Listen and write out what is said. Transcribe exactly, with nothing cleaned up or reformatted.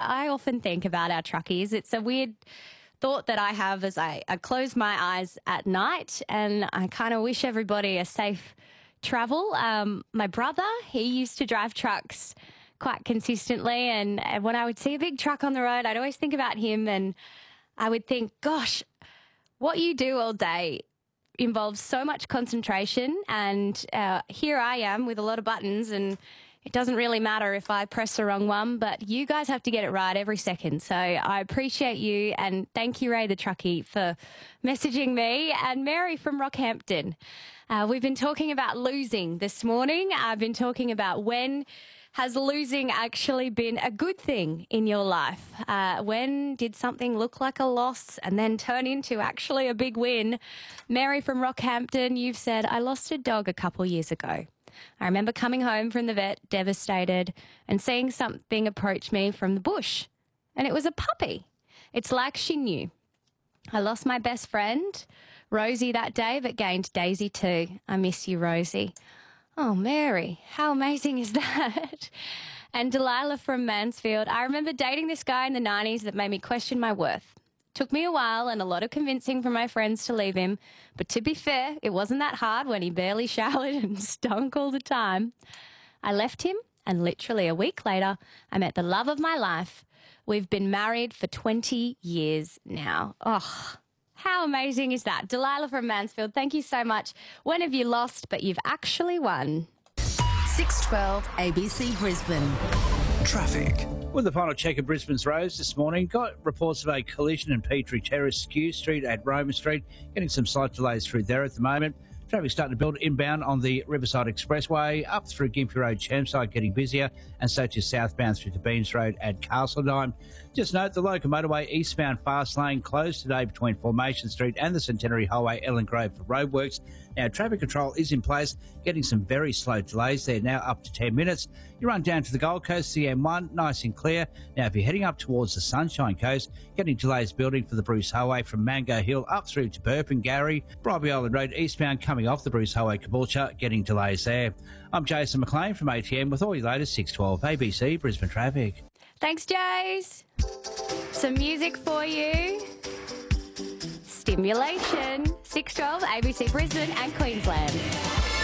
I often think about our truckies. It's a weird thought that I have as I, I close my eyes at night, and I kind of wish everybody a safe travel. Um, my brother, he used to drive trucks quite consistently, and, and when I would see a big truck on the road, I'd always think about him, and I would think, gosh, what you do all day involves so much concentration, and uh, here I am with a lot of buttons, and it doesn't really matter if I press the wrong one, but you guys have to get it right every second. So I appreciate you, and thank you, Ray the Truckie, for messaging me, and Mary from Rockhampton. Uh, we've been talking about losing this morning. I've been talking about when has losing actually been a good thing in your life? Uh, when did something look like a loss and then turn into actually a big win? Mary from Rockhampton, you've said, I lost a dog a couple years ago. I remember coming home from the vet devastated and seeing something approach me from the bush, and it was a puppy. It's like she knew. I lost my best friend, Rosie, that day, but gained Daisy too. I miss you, Rosie. Oh, Mary, how amazing is that? And Delilah from Mansfield, I remember dating this guy in the nineties that made me question my worth. Took me a while and a lot of convincing from my friends to leave him, but to be fair, it wasn't that hard when he barely showered and stunk all the time. I left him, and literally a week later, I met the love of my life. We've been married for twenty years now. Oh, how amazing is that? Delilah from Mansfield, thank you so much. When have you lost, but you've actually won? six twelve A B C Brisbane. Traffic. With the final check of Brisbane's roads this morning, got reports of a collision in Petrie Terrace, Skew Street at Roma Street. Getting some slight delays through there at the moment. Traffic starting to build inbound on the Riverside Expressway, up through Gympie Road, Chermside, getting busier, and so to southbound through to Beans Road at Castledine. Just note the local motorway eastbound fast lane closed today between Formation Street and the Centenary Highway, Ellen Grove for roadworks. Now, traffic control is in place, getting some very slow delays. They're now up to ten minutes. You run down to the Gold Coast, the M one, nice and clear. Now, if you're heading up towards the Sunshine Coast, getting delays building for the Bruce Highway from Mango Hill up through to Burpengary. Bribie Island Road eastbound coming off the Bruce Highway, Caboolture, getting delays there. I'm Jason McLean from A T M with all your latest six twelve A B C Brisbane traffic. Thanks, Jace. Some music for you. Stimulation. six twelve A B C Brisbane and Queensland.